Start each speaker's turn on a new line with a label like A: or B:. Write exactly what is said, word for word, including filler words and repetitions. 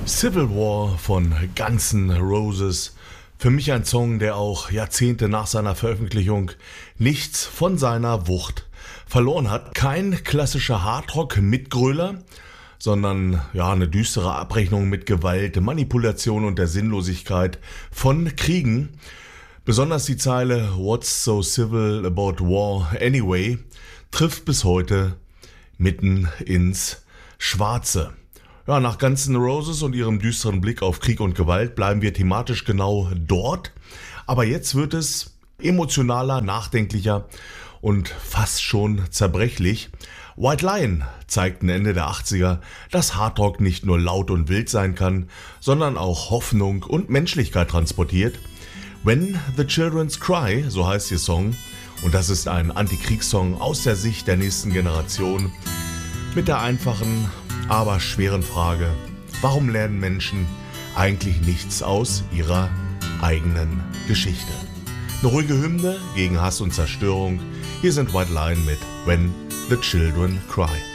A: Civil War von Guns N' Roses. Für mich ein Song, der auch Jahrzehnte nach seiner Veröffentlichung nichts von seiner Wucht verloren hat. Kein klassischer Hardrock-Mitgröler, sondern ja, eine düstere Abrechnung mit Gewalt, Manipulation und der Sinnlosigkeit von Kriegen. Besonders die Zeile "What's so civil about war anyway" trifft bis heute mitten ins Schwarze. Ja, nach Guns N' Roses und ihrem düsteren Blick auf Krieg und Gewalt bleiben wir thematisch genau dort. Aber jetzt wird es emotionaler, nachdenklicher und fast schon zerbrechlich. White Lion zeigten Ende der achtziger, dass Hardrock nicht nur laut und wild sein kann, sondern auch Hoffnung und Menschlichkeit transportiert. When the Children Cry, so heißt ihr Song, und das ist ein Antikriegssong aus der Sicht der nächsten Generation mit der einfachen, aber schweren Frage: Warum lernen Menschen eigentlich nichts aus ihrer eigenen Geschichte? Eine ruhige Hymne gegen Hass und Zerstörung. Hier sind White Lion mit When the Children Cry.